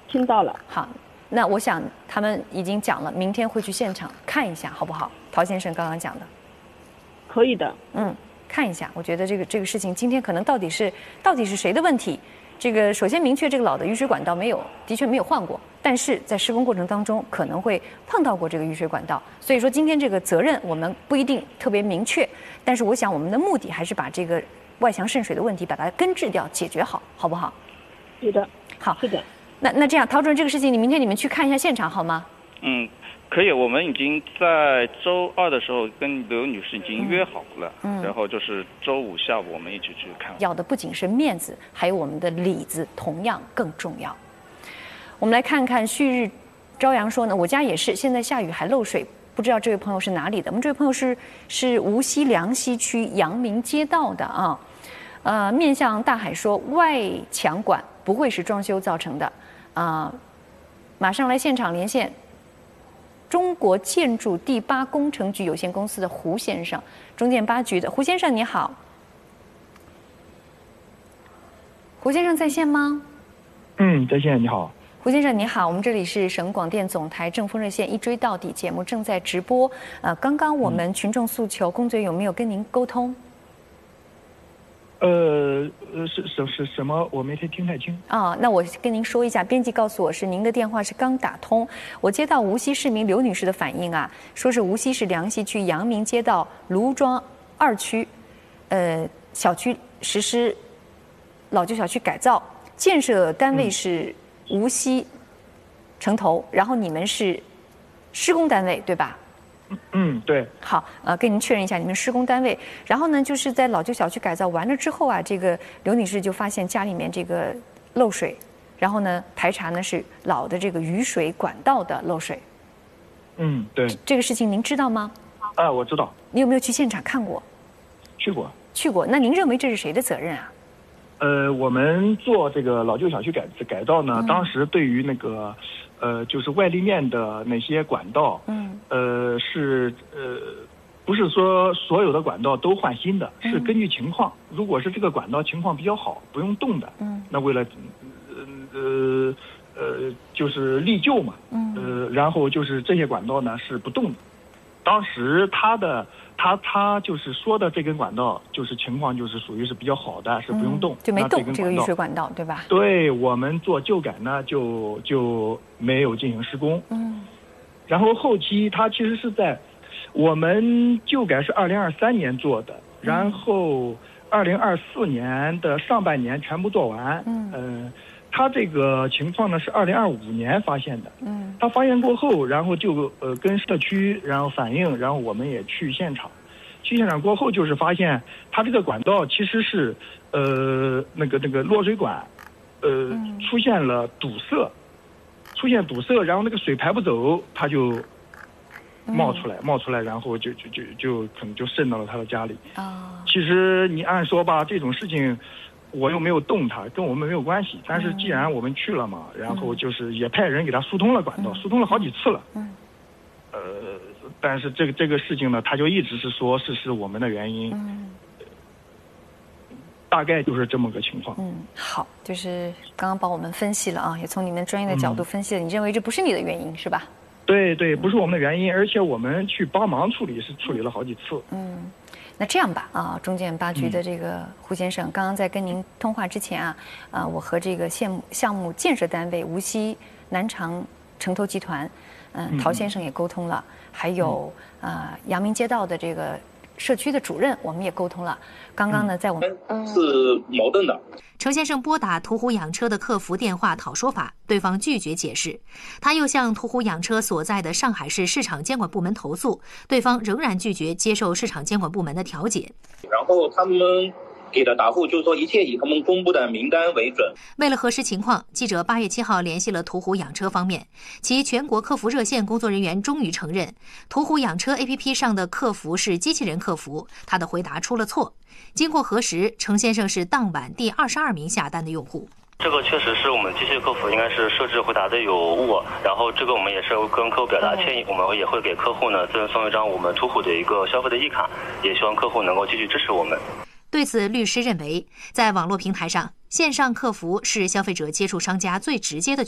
听到了。 好，那我想他们已经讲了，明天会去现场看一下，好不好？陶先生刚刚讲的， 可以的。 看一下，我觉得这个事情今天可能到底是谁的问题？这个首先明确，这个老的雨水管道的确没有换过，但是在施工过程当中可能会碰到过这个雨水管道，所以说今天这个责任我们不一定特别明确，但是我想我们的目的还是把这个外墙渗水的问题把它根治掉，解决好，好不好？ 是的。 好， 是的。 那这样，陶主任，这个事情明天你们去看一下现场好吗？ 可以，我们已经在周2的时候跟刘女士已经约好了，然后就是周5下午我们一起去看。 要的不仅是面子，还有我们的里子，同样更重要。我们来看看旭日朝阳说呢，我家也是，现在下雨还漏水，不知道这位朋友是哪里的？我们这位朋友是无锡梁溪区阳明街道的啊。面向大海说，外墙管不会是装修造成的啊。马上来现场连线。中国建筑第8工程局有限公司的胡先生，中建8局的胡先生你好。胡先生在线吗？ 在线，你好。 胡先生你好，我们这里是省广电总台正风热线一追到底节目正在直播。刚刚我们群众诉求，龚嘴有没有跟您沟通？ 是什么？我没听太清。 那我跟您说一下，编辑告诉我是您的电话是刚打通，我接到无锡市民刘女士的反映啊，说是无锡市梁溪区阳明街道卢庄2区，小区实施老旧小区改造，建设单位是无锡城投，然后你们是施工单位对吧？ 对。 好，跟您确认一下，你们施工单位。然后呢，就是在老旧小区改造完了之后啊，这个刘女士就发现家里面这个漏水，然后呢，排查呢是老的这个雨水管道的漏水。 对。 这个事情您知道吗？ 我知道。 你有没有去现场看过？ 去过。 去过。那您认为这是谁的责任啊？ 我们做这个老旧小区改造呢，当时对于那个就是外立面的那些管道，不是说所有的管道都换新的，是根据情况。如果是这个管道情况比较好，不用动的，那为了就是立旧嘛，然后就是这些管道呢是不动的。当时他就是说的这根管道就是情况就是属于是比较好的，是不用动， 就没动这个雨水管道，对吧？ 对，我们做旧改呢就没有进行施工。然后后期他其实是在我们旧改是2023年做的，然后2024年的上半年全部做完。他这个情况呢是2025年发现的。他发现过后，然后就跟社区然后反映，然后我们也去现场。去现场过后，就是发现他这个管道其实是那个落水管出现了堵塞，然后那个水排不走，它就冒出来，然后就可能就渗到了他的家里。其实你按说吧，这种事情我又没有动它，跟我们没有关系。但是既然我们去了嘛，然后就是也派人给他疏通了管道，疏通了好几次了。但是这个事情呢，他就一直是说是我们的原因。大概就是这么个情况。 好，就是刚刚帮我们分析了啊，也从你们专业的角度分析了，你认为这不是你的原因是吧？ 对，不是我们的原因，而且我们去帮忙处理了好几次。 那这样吧中建8局的这个胡先生，刚刚在跟您通话之前我和这个项目建设单位无锡南长城投集团陶先生也沟通了，还有阳明街道的这个社区的主任我们也沟通了。刚刚呢在我们是矛盾的。 程先生拨打途虎养车的客服电话讨说法，对方拒绝解释。他又向途虎养车所在的上海市市场监管部门投诉，对方仍然拒绝接受市场监管部门的调解。 然后他们给的答复就是说，一切以他们公布的名单为准。 为了核实情况，记者8月7号联系了途虎养车方面，其全国客服热线工作人员终于承认，途虎养车 APP 上的客服是机器人客服，他的回答出了错。经过核实，程先生是当晚第22名下单的用户。 这个确实是我们机械客服应该是设置回答的有误，然后这个我们也是跟客户表达歉意，我们也会给客户呢赠送一张我们途虎的一个消费的 E 卡，也希望客户能够继续支持我们。 对此，律师认为，在网络平台上，线上客服是消费者接触商家最直接的